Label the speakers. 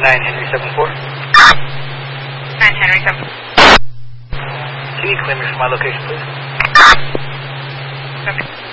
Speaker 1: Henry 74.
Speaker 2: 9 Henry 74.
Speaker 1: Can you claim me for my location, please?
Speaker 2: Okay.